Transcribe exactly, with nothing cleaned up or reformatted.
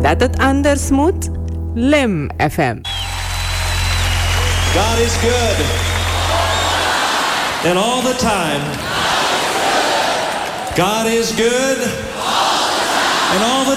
Dat het anders moet? Lim F M. God is good. And all the time. God is good. And all the